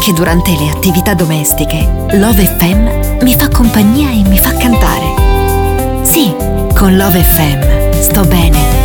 Anche durante le attività domestiche, Love FM mi fa compagnia e mi fa cantare. Sì, con Love FM sto bene.